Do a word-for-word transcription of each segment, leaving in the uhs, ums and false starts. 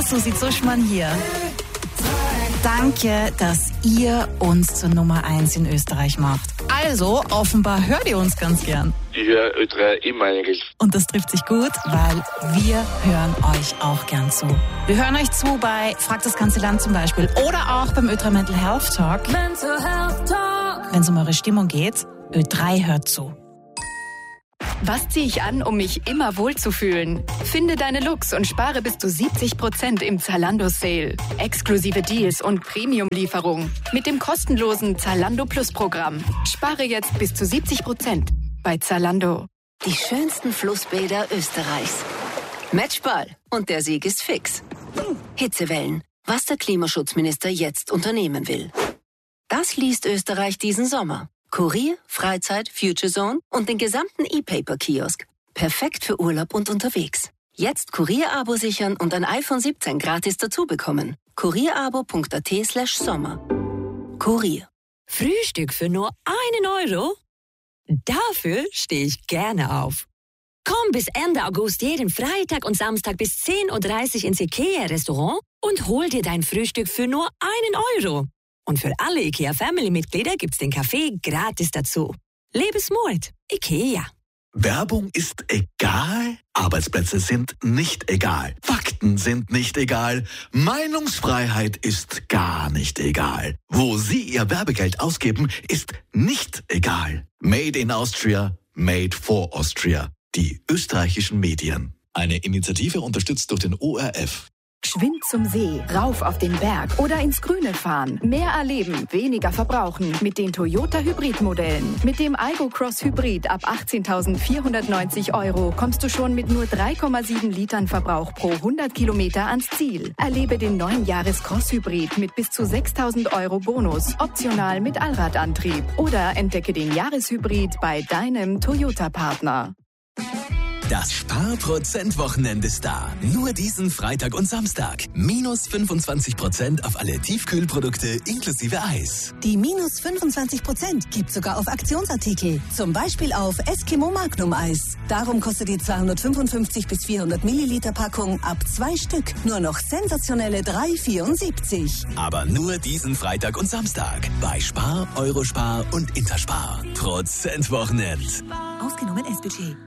Susi Zuschmann hier. Danke, dass ihr uns zur Nummer eins in Österreich macht. Also, offenbar hört ihr uns ganz gern. Ich höre Ö drei immer eigentlich. Und das trifft sich gut, weil wir hören euch auch gern zu. Wir hören euch zu bei Frag das ganze Land zum Beispiel oder auch beim Ö drei Mental Health Talk. Mental Health Talk. Wenn es um eure Stimmung geht, Ö drei hört zu. Was ziehe ich an, um mich immer wohlzufühlen? Finde deine Looks und spare bis zu siebzig Prozent im Zalando Sale. Exklusive Deals und Premium-Lieferung. Mit dem kostenlosen Zalando Plus Programm. Spare jetzt bis zu siebzig Prozent bei Zalando. Die schönsten Flussbäder Österreichs. Matchball. Und der Sieg ist fix. Hitzewellen. Was der Klimaschutzminister jetzt unternehmen will. Das liest Österreich diesen Sommer. Kurier, Freizeit, Future Zone und den gesamten E-Paper-Kiosk. Perfekt für Urlaub und unterwegs. Jetzt Kurier-Abo sichern und ein iPhone siebzehn gratis dazu bekommen. kurierabo.at slash Sommer. Kurier. Frühstück für nur einen Euro? Dafür stehe ich gerne auf. Komm bis Ende August jeden Freitag und Samstag bis zehn Uhr dreißig ins IKEA-Restaurant und hol dir dein Frühstück für nur einen Euro. Und für alle IKEA-Family-Mitglieder gibt's den Kaffee gratis dazu. Lebe smart. IKEA. Werbung ist egal, Arbeitsplätze sind nicht egal, Fakten sind nicht egal, Meinungsfreiheit ist gar nicht egal. Wo Sie Ihr Werbegeld ausgeben, ist nicht egal. Made in Austria, made for Austria. Die österreichischen Medien. Eine Initiative unterstützt durch den O R F. Geschwind zum See, rauf auf den Berg oder ins Grüne fahren. Mehr erleben, weniger verbrauchen mit den Toyota Hybrid-Modellen. Mit dem Aygo Cross Hybrid ab achtzehntausendvierhundertneunzig Euro kommst du schon mit nur drei Komma sieben Litern Verbrauch pro hundert Kilometer ans Ziel. Erlebe den neuen Jahres Cross Hybrid mit bis zu sechstausend Euro Bonus, optional mit Allradantrieb. Oder entdecke den Jahreshybrid bei deinem Toyota-Partner. Das Sparprozent-Wochenende ist da. Nur diesen Freitag und Samstag. Minus fünfundzwanzig Prozent auf alle Tiefkühlprodukte inklusive Eis. Die minus fünfundzwanzig Prozent gibt sogar auf Aktionsartikel. Zum Beispiel auf Eskimo Magnum Eis. Darum kostet die zweihundertfünfundfünfzig bis vierhundert Milliliter Packung ab zwei Stück nur noch sensationelle drei Komma vierundsiebzig. Aber nur diesen Freitag und Samstag. Bei Spar, Eurospar und Interspar. Prozent-Wochenend. Ausgenommen S-Budget.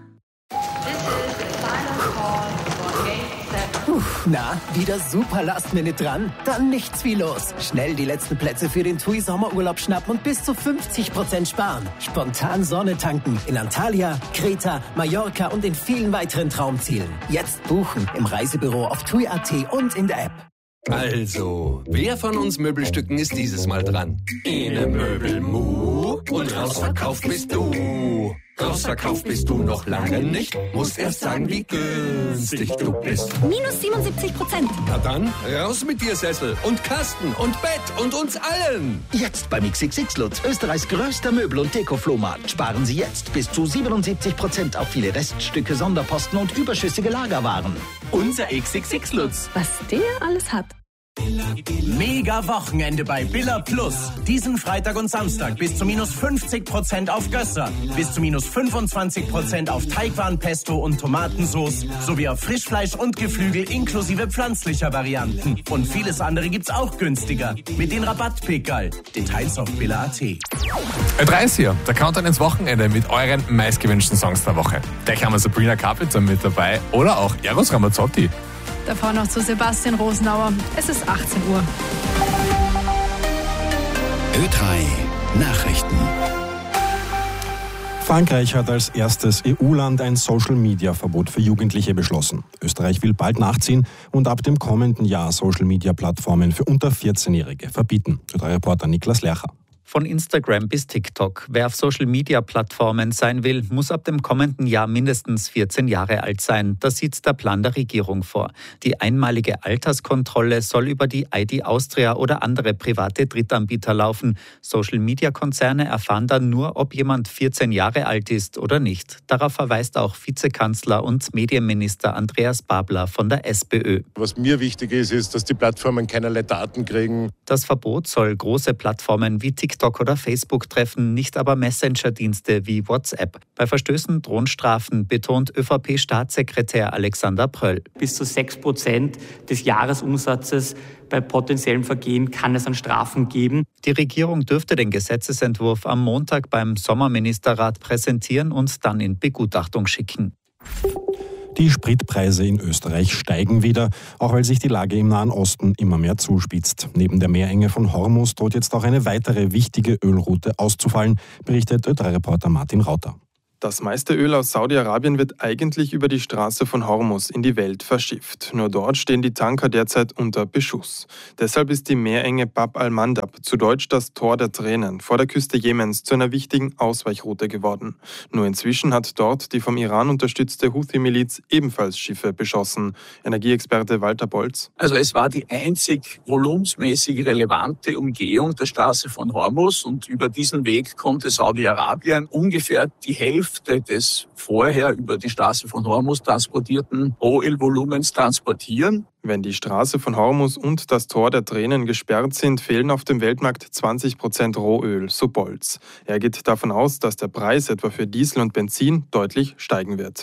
Puh, na, wieder super Last-Minute dran? Dann nichts wie los. Schnell die letzten Plätze für den T U I Sommerurlaub schnappen und bis zu fünfzig Prozent sparen. Spontan Sonne tanken in Antalya, Kreta, Mallorca und in vielen weiteren Traumzielen. Jetzt buchen im Reisebüro auf T U I Punkt A T und in der App. Also, wer von uns Möbelstücken ist dieses Mal dran? Ine Möbelmu und rausverkauft bist du. Rausverkauft bist du noch lange nicht. Musst erst sagen, wie günstig du bist. Minus siebenundsiebzig Prozent. Na dann, raus mit dir Sessel und Kasten und Bett und uns allen. Jetzt beim X X X Lutz, Österreichs größter Möbel- und Deko-Flohmarkt. Sparen Sie jetzt bis zu siebenundsiebzig Prozent auf viele Reststücke, Sonderposten und überschüssige Lagerwaren. Unser X X X Lutz. Was der alles hat. Mega Wochenende bei Billa Plus. Diesen Freitag und Samstag bis zu minus fünfzig Prozent auf Gösser, bis zu minus fünfundzwanzig Prozent auf Teigwaren, und Tomatensauce sowie auf Frischfleisch und Geflügel inklusive pflanzlicher Varianten. Und vieles andere gibt's auch günstiger mit den Rabattpickerl. Details auf Billa Punkt A T. Ö drei ist hier, der Countdown ins Wochenende mit euren meistgewünschten Songs der Woche. Gleich haben wir Sabrina Carpenter mit dabei oder auch Eros Ramazzotti. Davor noch zu Sebastian Rosenauer. Es ist achtzehn Uhr. Ö drei Nachrichten. Frankreich hat als erstes E U-Land ein Social-Media-Verbot für Jugendliche beschlossen. Österreich will bald nachziehen und ab dem kommenden Jahr Social-Media-Plattformen für unter vierzehnjährige verbieten. Ö drei Reporter Niklas Lercher. Von Instagram bis TikTok. Wer auf Social-Media-Plattformen sein will, muss ab dem kommenden Jahr mindestens vierzehn Jahre alt sein. Das sieht der Plan der Regierung vor. Die einmalige Alterskontrolle soll über die I D Austria oder andere private Drittanbieter laufen. Social-Media-Konzerne erfahren dann nur, ob jemand vierzehn Jahre alt ist oder nicht. Darauf verweist auch Vizekanzler und Medienminister Andreas Babler von der SPÖ. Was mir wichtig ist, ist, dass die Plattformen keinerlei Daten kriegen. Das Verbot soll große Plattformen wie TikTok TikTok oder Facebook treffen, nicht aber Messenger-Dienste wie WhatsApp. Bei Verstößen drohen Strafen, betont ÖVP-Staatssekretär Alexander Pröll. Bis zu sechs Prozent des Jahresumsatzes bei potenziellen Vergehen kann es an Strafen geben. Die Regierung dürfte den Gesetzesentwurf am Montag beim Sommerministerrat präsentieren und dann in Begutachtung schicken. Die Spritpreise in Österreich steigen wieder, auch weil sich die Lage im Nahen Osten immer mehr zuspitzt. Neben der Meerenge von Hormuz droht jetzt auch eine weitere wichtige Ölroute auszufallen, berichtet Ö drei Reporter Martin Rauter. Das meiste Öl aus Saudi-Arabien wird eigentlich über die Straße von Hormuz in die Welt verschifft. Nur dort stehen die Tanker derzeit unter Beschuss. Deshalb ist die Meerenge Bab al-Mandab, zu Deutsch das Tor der Tränen, vor der Küste Jemens zu einer wichtigen Ausweichroute geworden. Nur inzwischen hat dort die vom Iran unterstützte Houthi-Miliz ebenfalls Schiffe beschossen. Energieexperte Walter Bolz. Also es war die einzig volumensmäßig relevante Umgehung der Straße von Hormuz und über diesen Weg konnte Saudi-Arabien ungefähr die Hälfte des vorher über die Straße von Hormuz transportierten Rohölvolumens transportieren. Wenn die Straße von Hormuz und das Tor der Tränen gesperrt sind, fehlen auf dem Weltmarkt zwanzig Prozent Rohöl, so Bolz. Er geht davon aus, dass der Preis etwa für Diesel und Benzin deutlich steigen wird.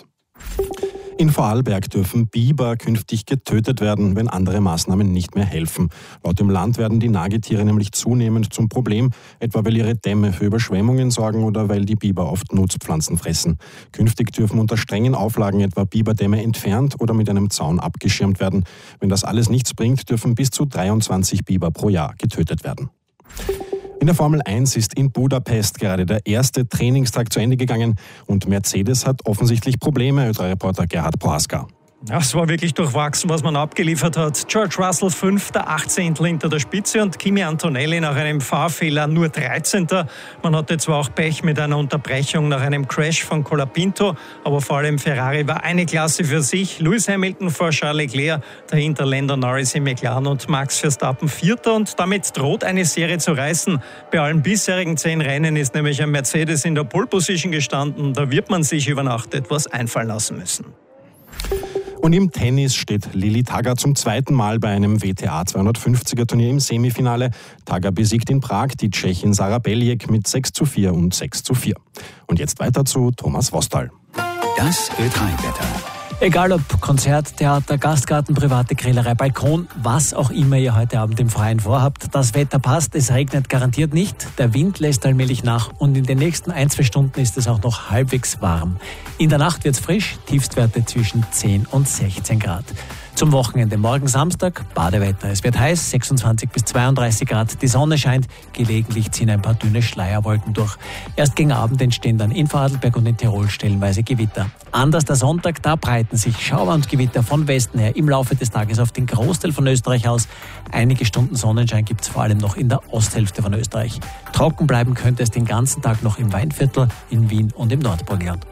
In Vorarlberg dürfen Biber künftig getötet werden, wenn andere Maßnahmen nicht mehr helfen. Laut dem Land werden die Nagetiere nämlich zunehmend zum Problem, etwa weil ihre Dämme für Überschwemmungen sorgen oder weil die Biber oft Nutzpflanzen fressen. Künftig dürfen unter strengen Auflagen etwa Biberdämme entfernt oder mit einem Zaun abgeschirmt werden. Wenn das alles nichts bringt, dürfen bis zu dreiundzwanzig Biber pro Jahr getötet werden. In der Formel eins ist in Budapest gerade der erste Trainingstag zu Ende gegangen und Mercedes hat offensichtlich Probleme, Ö drei Reporter Gerhard Prohaska. Ja, es war wirklich durchwachsen, was man abgeliefert hat. George Russell Fünfter, achtzehnter hinter der Spitze und Kimi Antonelli nach einem Fahrfehler nur dreizehnter Man hatte zwar auch Pech mit einer Unterbrechung nach einem Crash von Colapinto, aber vor allem Ferrari war eine Klasse für sich. Lewis Hamilton vor Charles Leclerc, dahinter Lando Norris im McLaren und Max Verstappen Vierter und damit droht eine Serie zu reißen. Bei allen bisherigen zehn Rennen ist nämlich ein Mercedes in der Pole Position gestanden. Da wird man sich über Nacht etwas einfallen lassen müssen. Und im Tennis steht Lili Tagger zum zweiten Mal bei einem W T A zweihundertfünfziger Turnier im Semifinale. Tagger besiegt in Prag die Tschechin Sara Beljek mit sechs zu vier und sechs zu vier. Und jetzt weiter zu Thomas Vostal. Das Ö drei Wetter. Egal ob Konzert, Theater, Gastgarten, private Grillerei, Balkon, was auch immer ihr heute Abend im Freien vorhabt, das Wetter passt, es regnet garantiert nicht, der Wind lässt allmählich nach und in den nächsten ein, zwei Stunden ist es auch noch halbwegs warm. In der Nacht wird's frisch, Tiefstwerte zwischen zehn und sechzehn Grad. Zum Wochenende morgen Samstag, Badewetter. Es wird heiß, sechsundzwanzig bis zweiunddreißig Grad. Die Sonne scheint, gelegentlich ziehen ein paar dünne Schleierwolken durch. Erst gegen Abend entstehen dann in Vorarlberg und in Tirol stellenweise Gewitter. Anders der Sonntag, da breiten sich Schauer und Gewitter von Westen her im Laufe des Tages auf den Großteil von Österreich aus. Einige Stunden Sonnenschein gibt es vor allem noch in der Osthälfte von Österreich. Trocken bleiben könnte es den ganzen Tag noch im Weinviertel, in Wien und im Nordburgenland.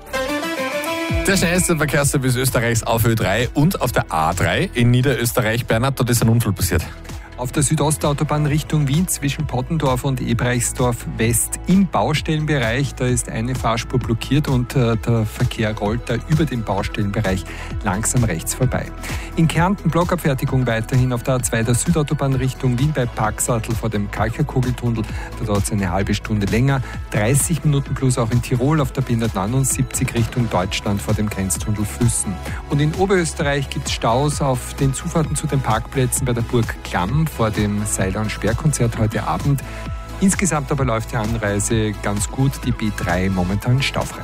Der schnellste Verkehrsservice Österreichs auf Ö drei und auf der A drei in Niederösterreich. Bernhard, dort ist ein Unfall passiert. Auf der Südostautobahn Richtung Wien zwischen Pottendorf und Ebreichsdorf West im Baustellenbereich. Da ist eine Fahrspur blockiert und äh, der Verkehr rollt da über den Baustellenbereich langsam rechts vorbei. In Kärnten Blockabfertigung weiterhin auf der A zwei der Südautobahn Richtung Wien bei Parksattel vor dem Kalcherkugeltunnel. Da dauert es eine halbe Stunde länger. dreißig Minuten plus auch in Tirol auf der B hundertneunundsiebzig Richtung Deutschland vor dem Grenztunnel Füssen. Und in Oberösterreich gibt es Staus auf den Zufahrten zu den Parkplätzen bei der Burg Klamm vor dem Seiler- und Sperrkonzert heute Abend. Insgesamt aber läuft die Anreise ganz gut, die B drei momentan staufrei.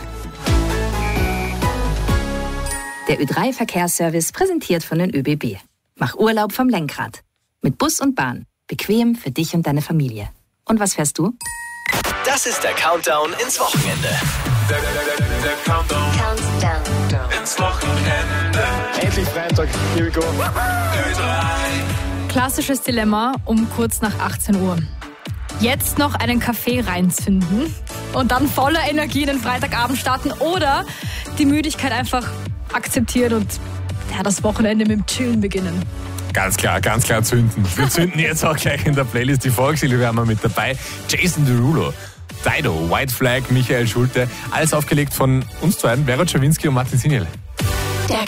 Der Ö drei Verkehrsservice präsentiert von den Ö B B. Mach Urlaub vom Lenkrad. Mit Bus und Bahn. Bequem für dich und deine Familie. Und was fährst du? Das ist der Countdown ins Wochenende. Der, der, der, der Countdown. Countdown ins Wochenende. Endlich Freitag, here we go. Ö drei. Klassisches Dilemma um kurz nach achtzehn Uhr. Jetzt noch einen Kaffee reinzünden und dann voller Energie in den Freitagabend starten oder die Müdigkeit einfach akzeptieren und ja, das Wochenende mit dem Chillen beginnen. Ganz klar, ganz klar zünden. Wir zünden jetzt auch gleich in der Playlist die Volkslieder. Wir haben wir mit dabei Jason Derulo, Dido, White Flag, Michael Schulte. Alles aufgelegt von uns zwei, Vera Czerwinski und Martin Siniel.